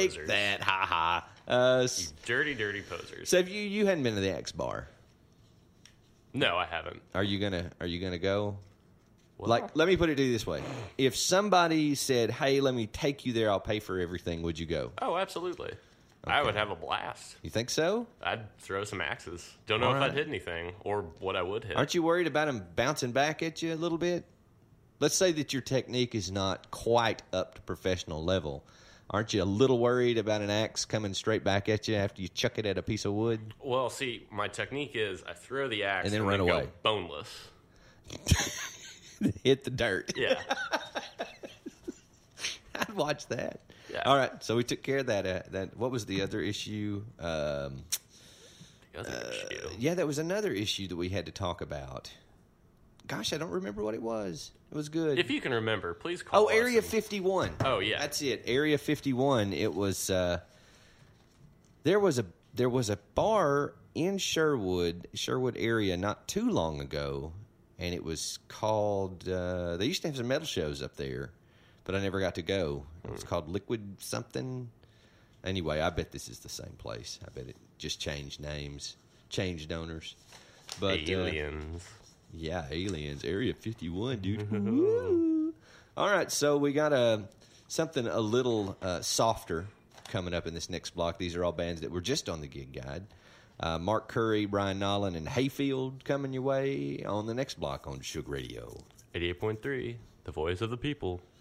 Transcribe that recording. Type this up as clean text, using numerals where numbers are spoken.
Take that, ha ha. You dirty, dirty posers. So you hadn't been to the X Bar. No, I haven't. Are you gonna go? Well, Like, let me put it to you this way: if somebody said, "Hey, let me take you there. I'll pay for everything," would you go? Oh, absolutely. I would have a blast. You think so? I'd throw some axes. Don't know All if right. I'd hit anything or what I would hit. Aren't you worried about them bouncing back at you a little bit? Let's say that your technique is not quite up to professional level. Aren't you a little worried about an axe coming straight back at you after you chuck it at a piece of wood? Well, see, my technique is I throw the axe And then run away. go boneless. Hit the dirt. Yeah. I'd watch that. Yeah. All right, so we took care of that. That what was the other issue? The other issue. Yeah, there was another issue that we had to talk about. Gosh, I don't remember what it was. It was good. If you can remember, please call us. Area and- 51. Oh, yeah. That's it. Area 51. It was there was a bar in Sherwood area not too long ago, and it was called they used to have some metal shows up there, but I never got to go. It was called Liquid something. Anyway, I bet this is the same place. I bet it just changed names, changed owners. But Aliens. yeah, aliens. Area 51, dude. Woo. All right, so we got something a little softer coming up in this next block. These are all bands that were just on the gig guide. Mark Curry, Brian Nolan, and Hayfield coming your way on the next block on Sugar Radio. 88.3, the voice of the people.